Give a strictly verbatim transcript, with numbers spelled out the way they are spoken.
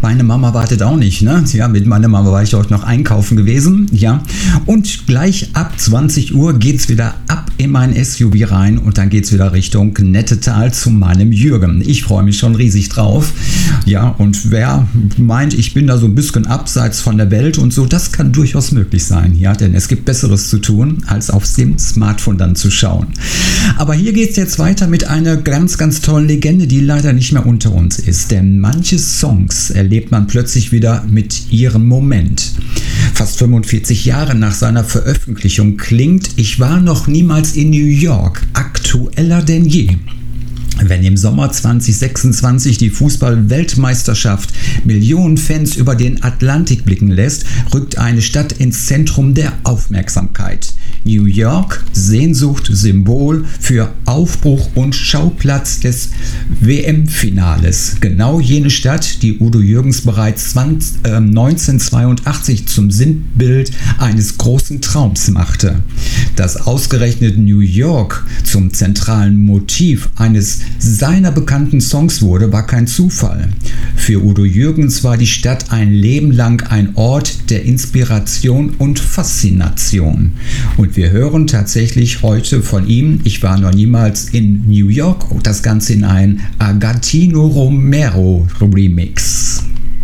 meine Mama wartet auch nicht, ne? Ja, mit meiner Mama war ich heute noch einkaufen gewesen, ja. Und gleich ab zwanzig Uhr geht's wieder ab in mein S U V rein und dann geht's wieder Richtung Nettetal zu meinem Jürgen. Ich freue mich schon riesig drauf. Ja, und wer meint, ich bin da so ein bisschen abseits von der Welt und so, das kann durchaus möglich sein, ja, denn es gibt Besseres zu tun, als auf dem Smartphone dann zu schauen. Aber hier geht's jetzt weiter mit einer ganz, ganz tollen Legende, die leider nicht mehr unter uns ist, denn manche Songs erlebt man plötzlich wieder mit ihrem Moment. Fast fünfundvierzig Jahre nach seiner Veröffentlichung klingt Ich war noch niemals in New York aktueller denn je. Wenn im Sommer zwanzig sechsundzwanzig die Fußball-Weltmeisterschaft Millionen Fans über den Atlantik blicken lässt, rückt eine Stadt ins Zentrum der Aufmerksamkeit. New York, Sehnsucht, Symbol für Aufbruch und Schauplatz des W M-Finales. Genau jene Stadt, die Udo Jürgens bereits neunzehnhundertzweiundachtzig zum Sinnbild eines großen Traums machte. Dass ausgerechnet New York zum zentralen Motiv eines seiner bekannten Songs wurde, war kein Zufall. Für Udo Jürgens war die Stadt ein Leben lang ein Ort der Inspiration und Faszination. Und wir hören tatsächlich heute von ihm, ich war noch niemals in New York, das Ganze in ein Agatino Romero Remix.